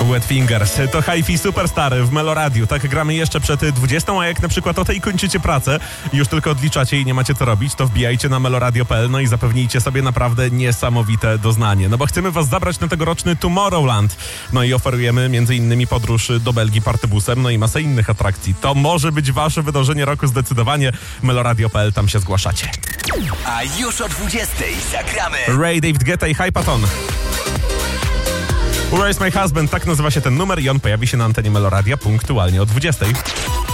Wet Fingers. To Hi-Fi Superstar w Meloradiu. Tak gramy jeszcze przed 20, a jak na przykład o tej kończycie pracę i już tylko odliczacie i nie macie co robić, to wbijajcie na meloradio.pl, no i zapewnijcie sobie naprawdę niesamowite doznanie. No bo chcemy was zabrać na tegoroczny Tomorrowland. No i oferujemy m.in. podróż do Belgii partybusem, no i masę innych atrakcji. To może być wasze wydarzenie roku zdecydowanie. Meloradio.pl, tam się zgłaszacie. A już o 20 zagramy Ray, David Guetta i Hypaton. Where is my husband? Tak nazywa się ten numer i on pojawi się na antenie Meloradia punktualnie o 20.